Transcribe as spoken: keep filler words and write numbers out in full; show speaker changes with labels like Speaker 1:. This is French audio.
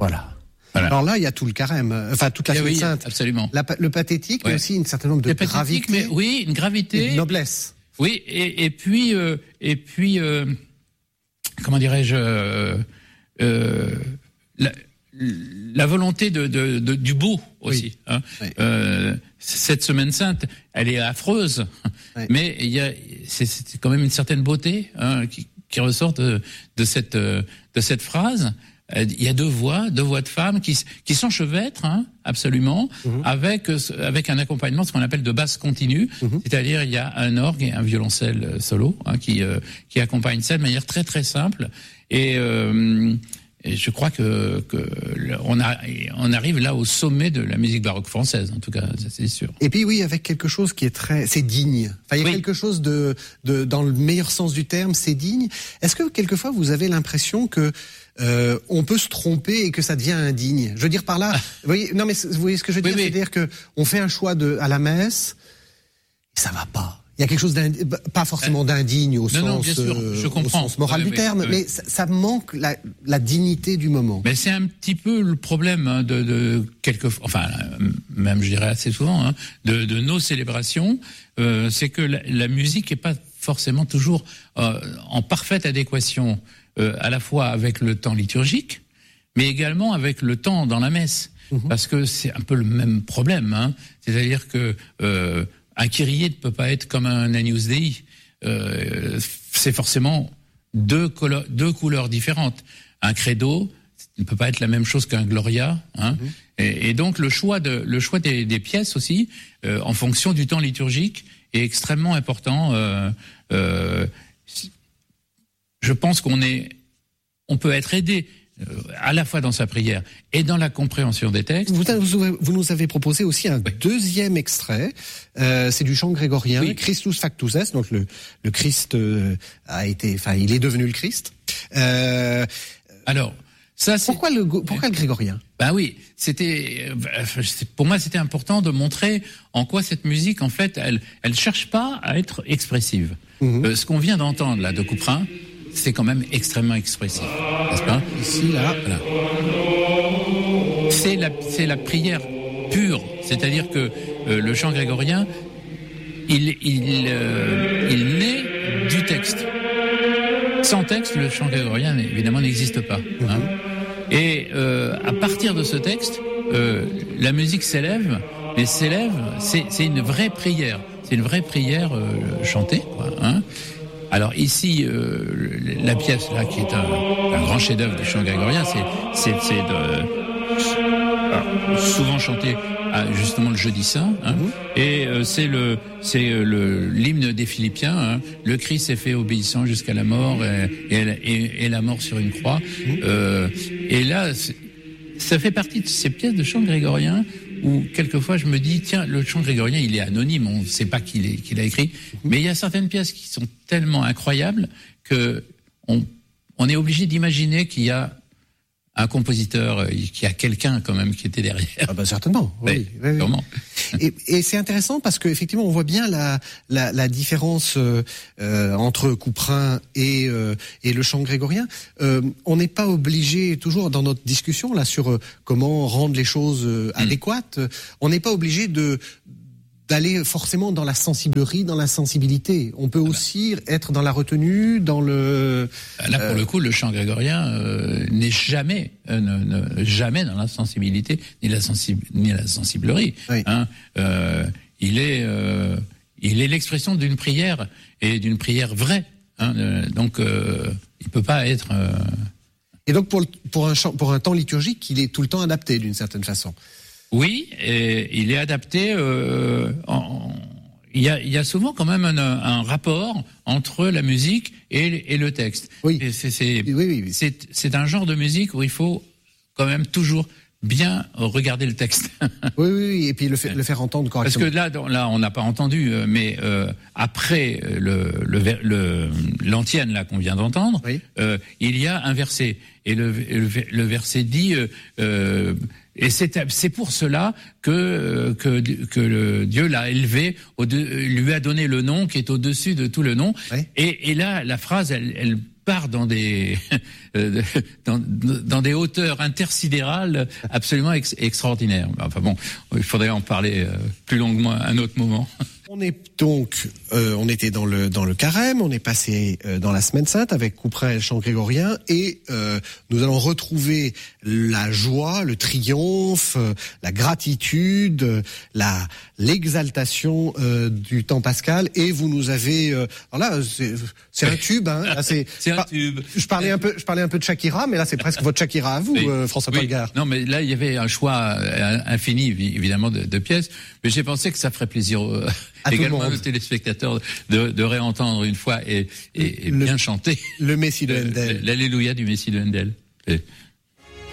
Speaker 1: Voilà.
Speaker 2: Voilà.
Speaker 1: Alors là, il y a tout le carême, enfin toute la
Speaker 2: eh
Speaker 1: Semaine
Speaker 2: oui,
Speaker 1: Sainte.
Speaker 2: Absolument.
Speaker 1: La, le pathétique,
Speaker 2: ouais.
Speaker 1: mais aussi une certaine nombre de
Speaker 2: le
Speaker 1: gravité.
Speaker 2: Mais oui, une gravité.
Speaker 1: Une noblesse.
Speaker 2: Oui, et, et puis, euh, et puis, euh, comment dirais-je, euh, euh, la, la volonté de, de, de du beau aussi.
Speaker 1: Oui.
Speaker 2: Hein.
Speaker 1: Oui.
Speaker 2: Euh, cette Semaine Sainte, elle est affreuse, oui. mais il y a, c'est, c'est quand même une certaine beauté hein, qui, qui ressort de, de cette, de cette phrase. Il y a deux voix, deux voix de femmes qui qui s'enchevêtrent, hein, absolument, mmh. avec avec un accompagnement ce qu'on appelle de basse continue, mmh. c'est-à-dire il y a un orgue et un violoncelle solo hein, qui euh, qui accompagnent ça de manière très très simple et, euh, et je crois que que on a on arrive là au sommet de la musique baroque française en tout cas, ça c'est sûr.
Speaker 1: Et puis oui, avec quelque chose qui est très c'est digne. Enfin il y a oui. quelque chose de de dans le meilleur sens du terme, c'est digne. Est-ce que quelquefois vous avez l'impression que Euh, on peut se tromper et que ça devient indigne. Je veux dire par là, ah. vous voyez, non mais vous voyez ce que je veux dire, oui, oui. c'est-à-dire que on fait un choix de à la messe, et ça va pas. Il y a quelque chose d'indigne, pas forcément d'indigne au
Speaker 2: non,
Speaker 1: sens,
Speaker 2: non, bien sûr, je comprends.
Speaker 1: Au sens moral
Speaker 2: oui,
Speaker 1: du
Speaker 2: oui,
Speaker 1: terme,
Speaker 2: oui.
Speaker 1: mais ça, ça manque la, la dignité du moment.
Speaker 2: Mais c'est un petit peu le problème hein, de, de quelques, enfin même je dirais assez souvent, hein, de, de nos célébrations, euh, c'est que la, la musique est pas forcément toujours euh, en parfaite adéquation. Euh, à la fois avec le temps liturgique, mais également avec le temps dans la messe, mmh. parce que c'est un peu le même problème. Hein. C'est-à-dire que euh, un kyrie ne peut pas être comme un Agnus Dei. Euh, c'est forcément deux, colo- deux couleurs différentes. Un credo ne peut pas être la même chose qu'un Gloria. Hein. Mmh. Et, et donc le choix de le choix des, des pièces aussi, euh, en fonction du temps liturgique, est extrêmement important. Euh, euh, Je pense qu'on est, on peut être aidé euh, à la fois dans sa prière et dans la compréhension des textes.
Speaker 1: Vous, vous, vous nous avez proposé aussi un oui. deuxième extrait. Euh, c'est du chant grégorien, oui. Christus Factus Est. Donc le, le Christ euh, a été, enfin, il est devenu le Christ. Euh,
Speaker 2: Alors, ça, c'est...
Speaker 1: pourquoi le pourquoi le grégorien?
Speaker 2: Ben oui, c'était pour moi c'était important de montrer en quoi cette musique en fait elle elle cherche pas à être expressive. Mmh. Euh, ce qu'on vient d'entendre là de Couperin, c'est quand même extrêmement expressif, n'est-ce pas?
Speaker 1: Ici, là,
Speaker 2: voilà. C'est la, c'est la prière pure, c'est-à-dire que euh, le chant grégorien, il, il, euh, il naît du texte. Sans texte, le chant grégorien évidemment n'existe pas. Hein. Mm-hmm. Et euh, à partir de ce texte, euh, la musique s'élève, mais s'élève, c'est, c'est une vraie prière, c'est une vraie prière euh, chantée, quoi. Hein. Alors ici, euh, la pièce là qui est un, un grand chef-d'œuvre du chant grégorien, c'est c'est, c'est de, alors, souvent chanté à justement le Jeudi Saint, hein, mmh. et euh, c'est le c'est le l'hymne des Philippiens. Hein, le Christ s'est fait obéissant jusqu'à la mort et, et, et la mort sur une croix. Mmh. Euh, et là, ça fait partie de ces pièces de chant grégorien où quelquefois je me dis tiens, le chant grégorien il est anonyme, on ne sait pas qui l'a, qui l'a écrit, mmh. mais il y a certaines pièces qui sont tellement incroyables que on, on est obligé d'imaginer qu'il y a un compositeur, qu'il y a quelqu'un quand même qui était derrière.
Speaker 1: Ah bah certainement, oui.
Speaker 2: oui, oui,
Speaker 1: oui. Et, et c'est intéressant parce que effectivement on voit bien la la, la différence euh, entre Couperin et euh, et le chant grégorien. Euh, on n'est pas obligé toujours dans notre discussion là sur euh, comment rendre les choses euh, adéquates. Mmh. On n'est pas obligé de d'aller forcément dans la sensiblerie, dans la sensibilité. On peut aussi être dans la retenue, dans le...
Speaker 2: Là, pour euh... le coup, le chant grégorien euh, n'est jamais, euh, ne, ne, jamais dans la sensibilité, ni la, sensi- ni la sensiblerie. Oui. Hein, euh, il est, euh, il est l'expression d'une prière, et d'une prière vraie. Hein, euh, donc, euh, il peut pas être... Euh...
Speaker 1: Et donc, pour, le, pour, un chant, pour un temps liturgique, il est tout le temps adapté, d'une certaine façon.
Speaker 2: Oui, et il est adapté. Euh, en, il y a, il y a souvent quand même un, un rapport entre la musique et, et le texte.
Speaker 1: Oui.
Speaker 2: Et c'est, c'est,
Speaker 1: oui, oui, oui.
Speaker 2: c'est, c'est un genre de musique où il faut quand même toujours bien regarder le texte.
Speaker 1: Oui, oui, oui, et puis le, fait, le faire entendre correctement.
Speaker 2: Parce que là, là, on n'a pas entendu, mais euh, après le, le, le l'antienne là qu'on vient d'entendre, oui. euh, il y a un verset, et le, le, le verset dit. Euh, euh, Et c'est c'est pour cela que que que le Dieu l'a élevé, au de, lui a donné le nom qui est au-dessus de tout le nom. Oui. Et, et là, la phrase, elle, elle part dans des euh, dans, dans des hauteurs intersidérales absolument ex- extraordinaires. Enfin bon, il faudrait en parler euh, plus longuement à un autre moment.
Speaker 1: On est donc, euh, on était dans le dans le carême, on est passé euh, dans la Semaine Sainte avec Couperin et le chant grégorien, et euh, nous allons retrouver la joie, le triomphe, euh, la gratitude, euh, la l'exaltation euh, du temps pascal. Et vous nous avez, euh, alors là, c'est, c'est un tube, hein. Là, c'est
Speaker 2: c'est un tube.
Speaker 1: Je parlais un peu, je parlais un peu de Shakira, mais là c'est presque votre Shakira à vous,
Speaker 2: oui.
Speaker 1: euh, François
Speaker 2: oui.
Speaker 1: Polgar.
Speaker 2: Non, mais là il y avait un choix infini évidemment de, de pièces, mais j'ai pensé que ça ferait plaisir euh, également aux téléspectateurs de, de réentendre une fois et, et, et
Speaker 1: le,
Speaker 2: bien chanter
Speaker 1: le Messie de Handel,
Speaker 2: l'Alléluia du Messie de Handel. Et